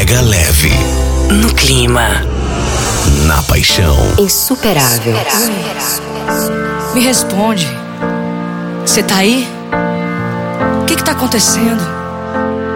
Pega leve. No clima. Na paixão. Insuperável. Me responde. Você tá aí? O que tá acontecendo?